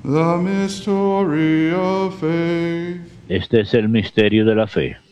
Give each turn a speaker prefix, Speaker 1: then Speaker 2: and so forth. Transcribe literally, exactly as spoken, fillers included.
Speaker 1: The mystery of faith.
Speaker 2: Este es el misterio de la fe.